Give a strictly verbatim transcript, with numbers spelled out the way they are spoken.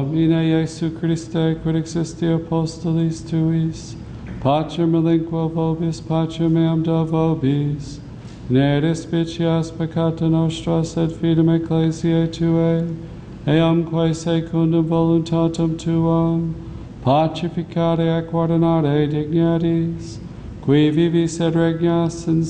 Domine Iesu Christe, quid existi apostolis tuis, Pater melinquo vobis, Pater meam da vobis, ne despicias peccata nostra, sed fidem ecclesiae Tuae, eamque secundum voluntatem Tuam, pacificare ac ordinare dignities, qui vivis et regnas in